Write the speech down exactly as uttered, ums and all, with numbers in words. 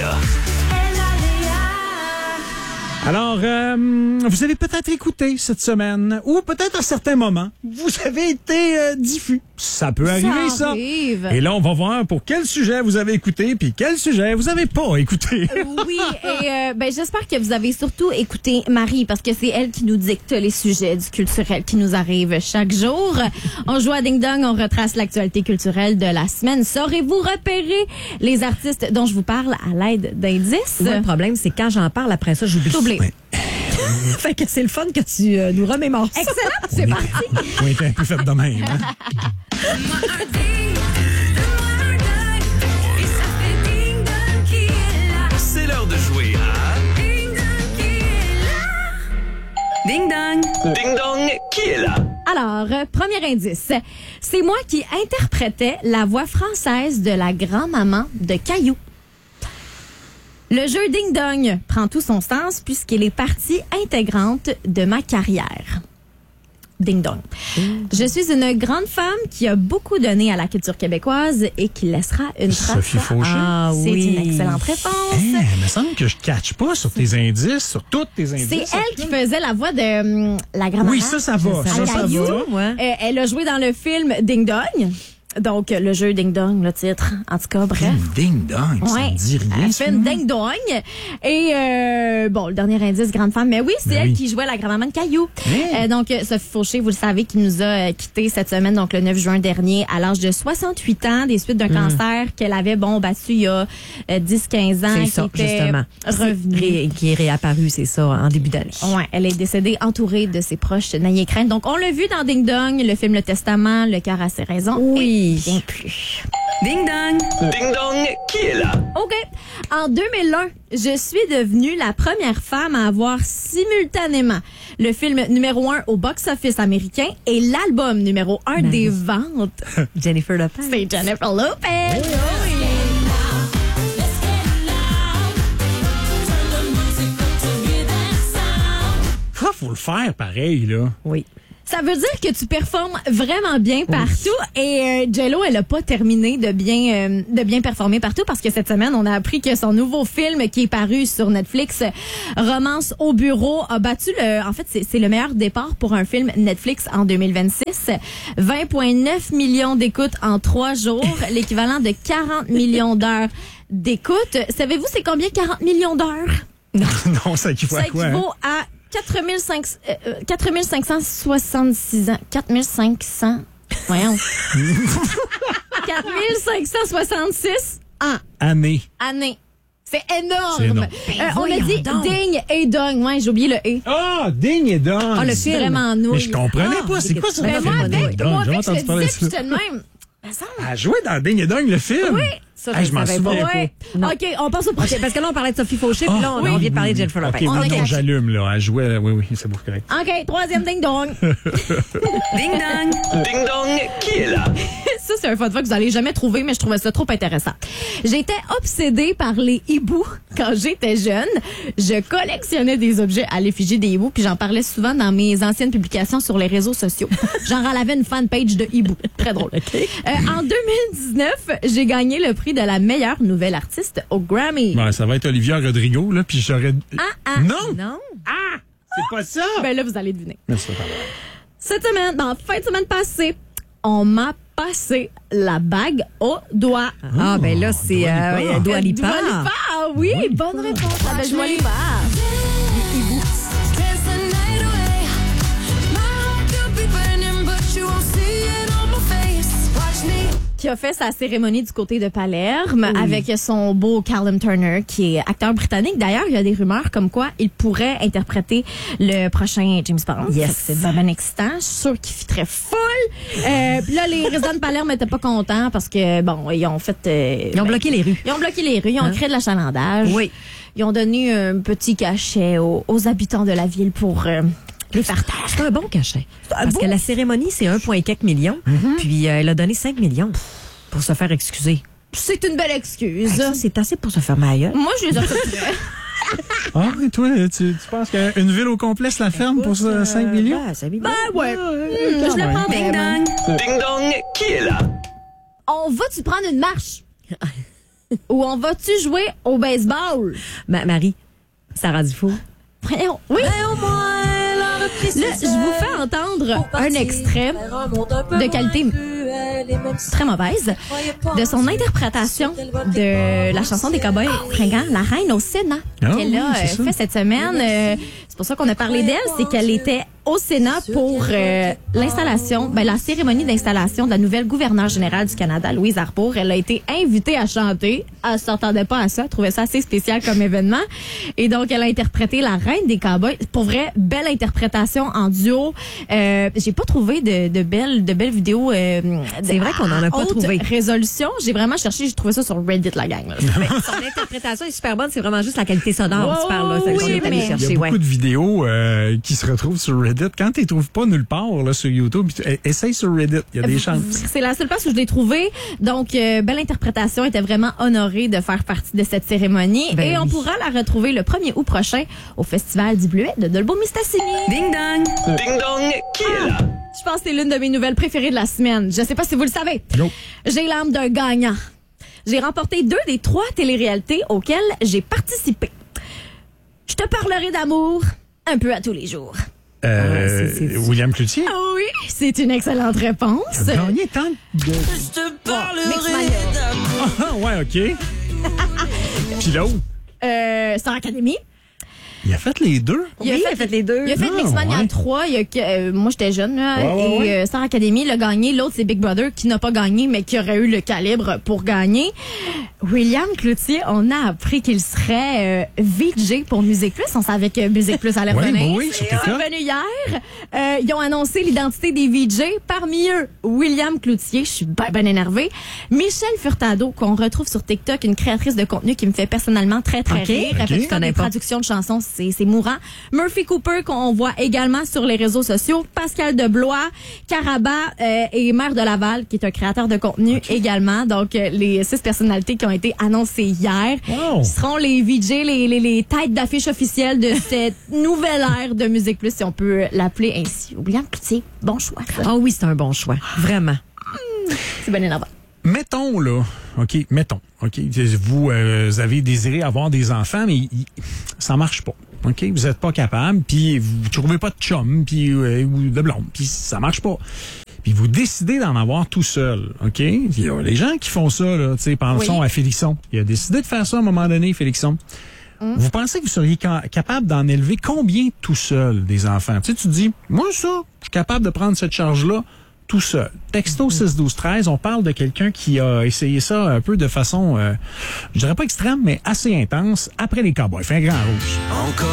là. Alors, euh, vous avez peut-être écouté cette semaine, ou peut-être à certains moments, vous avez été euh, diffus. Ça peut arriver, ça. Arrive. Et là, on va voir pour quel sujet vous avez écouté, puis quel sujet vous avez pas écouté. Oui, et euh, ben j'espère que vous avez surtout écouté Marie, parce que c'est elle qui nous dicte les sujets du culturel qui nous arrivent chaque jour. On joue à Ding Dong, on retrace l'actualité culturelle de la semaine. Saurez-vous repérer les artistes dont je vous parle à l'aide d'indices? Moi, le problème, c'est quand j'en parle, après ça, j'oublie. T'oublies. Ouais. Fait que c'est le fun que tu euh, nous remémores ça. Excellent, c'est parti. On était un peu fait de même. Hein? C'est l'heure de jouer à Ding dong! Ding Dong, qui est là? Alors, euh, premier indice. C'est moi qui interprétais la voix française de la grand-maman de Caillou. Le jeu Ding Dong prend tout son sens puisqu'il est partie intégrante de ma carrière. Ding Dong. Je suis une grande femme qui a beaucoup donné à la culture québécoise et qui laissera une trace. Sophie Fauché. Ah C'est oui. une excellente réponse. Hein, il me semble que je ne catch pas sur tes indices, sur tous tes indices. C'est elle qui faisait la voix de hum, la grand-maman. Oui, ça, ça va. À Ça, ça Caillou. va. Moi. Euh, elle a joué dans le film Ding Dong. Donc, le jeu Ding Dong, le titre. En tout cas, bref. Ding dong, ça Ouais. me dit rien. Elle ça. fait une ding dong. Et euh, bon, le dernier indice, grande femme. Mais oui, c'est Ben elle oui. qui jouait la grand-maman de Caillou. Hey. Euh, donc, euh, Sophie Fauché, vous le savez, qui nous a euh, quittés cette semaine, donc le neuf juin dernier, à l'âge de soixante-huit ans, des suites d'un cancer qu'elle avait, bon, battu il y a euh, dix quinze ans. C'est qui ça, était justement. revenu. Ré- qui est réapparu, c'est ça, en début d'année. Ouais, elle est décédée entourée de ses proches n'ayez crainte. Donc, on l'a vu dans Ding Dong, le film Le Testament, Le cœur a ses raisons. Oui. Et bien plus. Ding dong! Ding Dong, qui est là? OK. En deux mille un, je suis devenue la première femme à avoir simultanément le film numéro un au box-office américain et l'album numéro un des ventes. Jennifer Lopez. C'est Jennifer Lopez. Ah, faut le faire pareil, là. Oui. Ça veut dire que tu performes vraiment bien partout et euh, J-Lo, elle a pas terminé de bien euh, de bien performer partout parce que cette semaine, on a appris que son nouveau film qui est paru sur Netflix, Romance au bureau, a battu le en fait, c'est c'est le meilleur départ pour un film Netflix en deux mille vingt-six. vingt virgule neuf millions d'écoutes en trois jours, l'équivalent de quarante millions d'heures d'écoute. Savez-vous c'est combien quarante millions d'heures? Non, ça équivaut Ça à quoi? hein? équivaut à quatre mille cinq cent soixante-six ans. quatre mille cinq cents. Voyons. quatre mille cinq cent soixante-six ans. Année. Années. C'est énorme. C'est énorme. Euh, on a voyons dit donc. ding et dong. Ouais, j'ai oublié le et. Ah, ding et dong. Ah, le C'est film. vraiment nouille. Mais je comprenais Ah, pas. C'est quoi ça? Ben, Mais le moi, film Ding avec, et Dong? moi, J'ai avec, je entendu le parler de disais, puis ça. j'étais de même. Me semble. Elle jouait dans Ding et Dong, le film? Oui. Ça, Hey, je je m'en savais souviens pas. Ouais. Non. OK, on passe au prochain. OK, parce que là, on parlait de Sophie Fauché, puis là, on, oui. on vient de parler de Jennifer OK, Lopez. On non, a non, catch. j'allume, là. Elle jouait, oui, oui, c'est beau, correct. OK, troisième ding dong. Ding dong! Ding Dong, qui est là? Ça, c'est un fun fact que vous allez jamais trouver, mais je trouvais ça trop intéressant. J'étais obsédée par les hiboux quand j'étais jeune. Je collectionnais des objets à l'effigie des hiboux, puis j'en parlais souvent dans mes anciennes publications sur les réseaux sociaux. Genre, elle avait une fanpage de hiboux. Très drôle. Euh, en deux mille dix-neuf, j'ai gagné le prix de la meilleure nouvelle artiste au Grammy. Ouais, ça va être Olivia Rodrigo, là, puis j'aurais... Ah, ah. Non! Non? Ah! C'est pas ça! Ben là, vous allez deviner. Merci, pardon. Cette semaine, dans la fin de semaine passée, on m'a passé la bague au doigt. Ah, ben là, c'est Dua Lipa. euh, Dua Lipa. Dua Lipa, ah oui, bonne réponse. Ah, ben, Dua Lipa. Qui a fait sa cérémonie du côté de Palerme avec son beau Callum Turner, qui est acteur britannique. D'ailleurs, il y a des rumeurs comme quoi il pourrait interpréter le prochain James Bond. Yes. C'est vraiment excitant. Je suis sûre qu'il fitterait full. Euh, Puis là, les résidents de Palerme n'étaient pas contents parce que, bon, ils ont fait... euh, Ils ont ben, bloqué les rues. Ils ont bloqué les rues, ils ont créé de l'achalandage. Oui. Ils ont donné un petit cachet aux, aux habitants de la ville pour euh, les faire taire. C'est un bon cachet. Parce bon- que la cérémonie, c'est un virgule quatre millions. Puis euh, elle a donné cinq millions pour se faire excuser. C'est une belle excuse. Ça, c'est assez pour se faire maille. Moi, je les accepterais. Ah, et toi, tu, tu penses qu'une ville au complet se la ferme pour ça, cinq millions? Ben, cinq millions. Ben ouais. Hmm, je le ouais. prendrais. Ding dong! Ding Dong, qui est là? On va-tu prendre une marche? ou on va-tu jouer au baseball? Ma- Marie, Sarah Dufour. Voyons, oui. Là, je vous fais entendre un extrait de qualité très mauvaise de son interprétation de la chanson des Cowboys fringants, La Reine au Sénat, Ah qu'elle a oui, c'est euh, ça. fait cette semaine. Euh, c'est pour ça qu'on a parlé d'elle, c'est qu'elle était au Sénat pour euh, l'installation, ben, la cérémonie d'installation de la nouvelle gouverneure générale du Canada, Louise Arbour. Elle a été invitée à chanter. Elle s'attendait pas à ça. Elle trouvait ça assez spécial comme événement. Et donc, elle a interprété La Reine des Cowboys. Pour vrai, belle interprétation en duo. Euh, j'ai pas trouvé de, de belles, de belles vidéos. Euh, C'est vrai qu'on en a pas haute trouvé. Résolution. J'ai vraiment cherché. J'ai trouvé ça sur Reddit, la gang. Là. Son interprétation est super bonne, c'est vraiment juste la qualité sonore Oh, tu parles là, celle qu'on oui, est allé mais- Il y chercher, a beaucoup ouais. de vidéos euh, qui se retrouvent sur Reddit. Quand tu les trouves pas nulle part là, sur YouTube, tu- eh, essaye sur Reddit. Il y a des chances. C'est la seule place où je l'ai trouvé. Donc, euh, belle interprétation. Elle était vraiment honorée de faire partie de cette cérémonie. Ben Et on oui. pourra la retrouver le premier août prochain au Festival du Bleuet de Dolbeau-Mistassini. Ding dong. Ding dong, qui est là? Je pense que c'est l'une de mes nouvelles préférées de la semaine. Je sais pas si vous le savez. Go. J'ai l'âme d'un gagnant. J'ai remporté deux des trois téléréalités auxquelles j'ai participé. Je te parlerai d'amour un peu à tous les jours. Euh, Ah, c'est- c'est- William Cloutier. Ah oui, c'est une excellente réponse. Il a gagné tant de... Mixmania. Ah, ouais, OK. Puis l'autre, Euh, Star Academy. il a fait les deux. Il a Oui, fait- elle a fait les deux. Il a fait Ah, Mixmania ouais. trois. Il y a que, euh, moi, j'étais jeune, là, Ouais, ouais, et ouais. euh, Star Academy l'a gagné. L'autre, c'est Big Brother, qui n'a pas gagné, mais qui aurait eu le calibre pour gagner. William Cloutier, on a appris qu'il serait euh, V J pour Musique Plus. On savait que Musique Plus allait Ouais, revenir. bah oui, sur C'est TikTok. revenu hier. Euh, ils ont annoncé l'identité des V J. Parmi eux, William Cloutier. Je suis ben, ben énervée. Michel Furtado, qu'on retrouve sur TikTok, une créatrice de contenu qui me fait personnellement très, très Ok, rire. Elle ok. fait tout le Je temps connais des pas. traductions de chansons, c'est c'est mourant. Murphy Cooper, qu'on voit également sur les réseaux sociaux. Pascal Deblois, Caraba euh, et Maire de Laval, qui est un créateur de contenu également. Donc, euh, les six personnalités qui ont été annoncées hier Wow. seront les V J, les, les, les têtes d'affiche officielles de cette nouvelle ère de Musique Plus, si on peut l'appeler ainsi. William Cloutier, bon choix. ça. Ah oui, c'est un bon choix, vraiment. C'est bien énervant. Mettons, là, OK, mettons, OK, vous euh, avez désiré avoir des enfants, mais il- ça marche pas. OK, vous êtes pas capable, puis vous trouvez pas de chum, puis euh, ou de blonde, puis ça marche pas. Puis vous décidez d'en avoir tout seul, OK? Il y a les gens qui font ça, là, tu sais, pensons Oui. à Félixon. Il a décidé de faire ça à un moment donné, Félixon. Vous pensez que vous seriez ca- capable d'en élever combien tout seul des enfants? Tu sais, tu te dis, moi, ça, je suis capable de prendre cette charge-là tout seul. Texto six douze treize, on parle de quelqu'un qui a essayé ça un peu de façon, euh, je dirais pas extrême, mais assez intense, après les Cowboys. Fait un grand rouge. Encore